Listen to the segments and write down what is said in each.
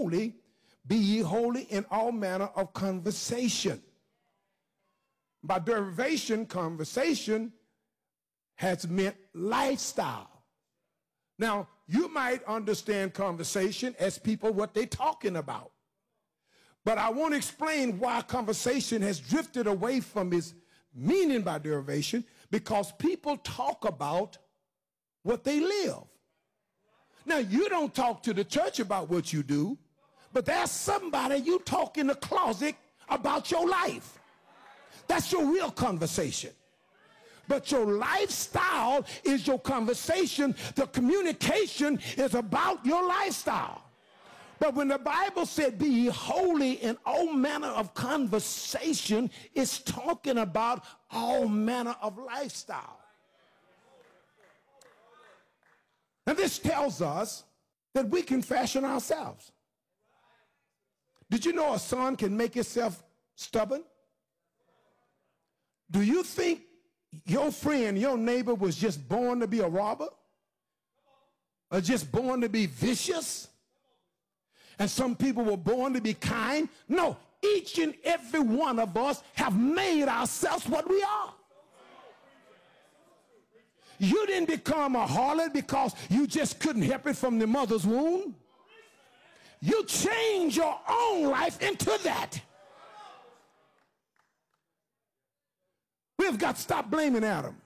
holy, be ye holy in all manner of conversation. By derivation, conversation has meant lifestyle. Now, you might understand conversation as people what they're talking about. But I want to explain why conversation has drifted away from its meaning by derivation, because people talk about what they live. Now, you don't talk to the church about what you do, but there's somebody you talk in the closet about your life. That's your real conversation. But your lifestyle is your conversation. The communication is about your lifestyle. But when the Bible said, be ye holy in all manner of conversation, it's talking about all manner of lifestyle. And this tells us that we can fashion ourselves. Did you know a son can make itself stubborn? Do you think your friend, your neighbor was just born to be a robber? Or just born to be vicious? And some people were born to be kind? No, each and every one of us have made ourselves what we are. You didn't become a harlot because you just couldn't help it from the mother's womb. You changed your own life into that. We've got to stop blaming Adam.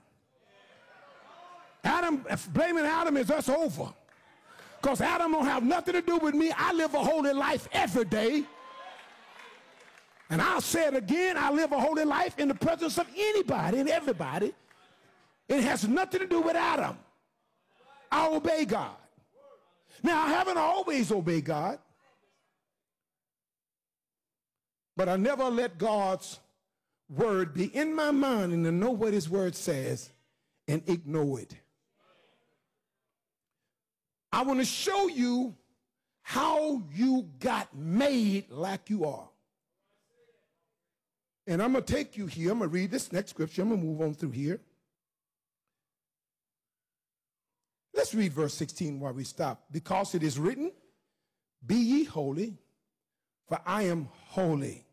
Blaming Adam is us over. Because Adam don't have nothing to do with me. I live a holy life every day. And I'll say it again, I live a holy life in the presence of anybody and everybody. It has nothing to do with Adam. I obey God. Now, I haven't always obeyed God. But I never let God's word be in my mind and to know what his word says and ignore it. I want to show you how you got made like you are. And I'm going to take you here. I'm going to read this next scripture. I'm going to move on through here. Let's read verse 16 while we stop. Because it is written, be ye holy, for I am holy.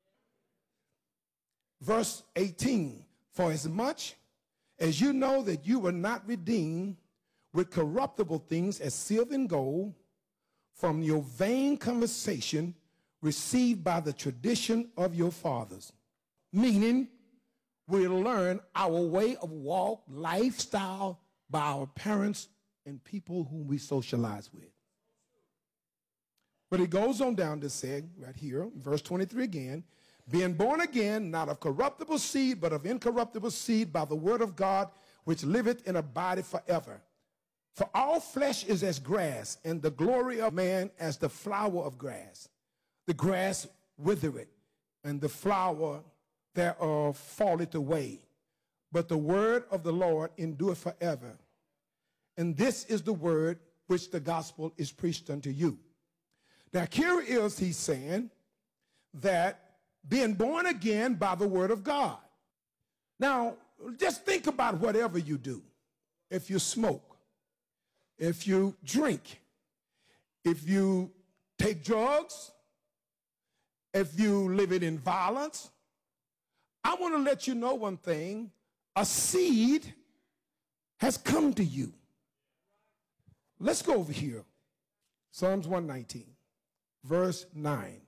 Verse 18, for as much as you know that you were not redeemed with corruptible things as silver and gold from your vain conversation received by the tradition of your fathers. Meaning, we learn our way of walk, lifestyle by our parents and people whom we socialize with. But it goes on down to say, right here, verse 23 again, being born again, not of corruptible seed, but of incorruptible seed by the word of God, which liveth and abideth forever. For all flesh is as grass, and the glory of man as the flower of grass. The grass withereth, and the flower thereof falleth away. But the word of the Lord endureth forever. And this is the word which the gospel is preached unto you. Now here is he saying that being born again by the word of God. Now just think about whatever you do. If you smoke, if you drink, if you take drugs, if you live it in violence, I want to let you know one thing. A seed has come to you. Let's go over here. Psalms 119, verse 9.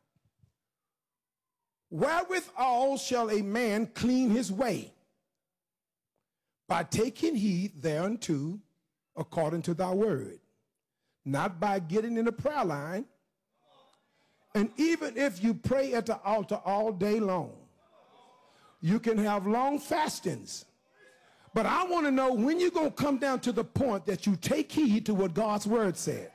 Wherewithal shall a man clean his way? By taking heed thereunto according to thy word. Not by getting in the prayer line. And even if you pray at the altar all day long, you can have long fastings. But I want to know when you're going to come down to the point that you take heed to what God's word said.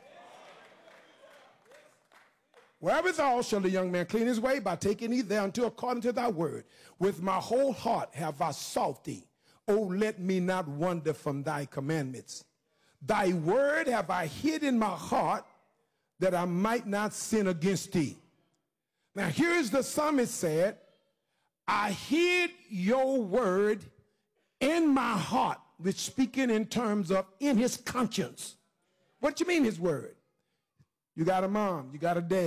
Wherewithal shall the young man clean his way? By taking heed thereunto according to thy word. With my whole heart have I sought thee. Oh, let me not wander from thy commandments. Thy word have I hid in my heart, that I might not sin against thee. Now here is the psalmist said, I hid your word in my heart, which speaking in terms of in his conscience. What do you mean his word? You got a mom, you got a dad.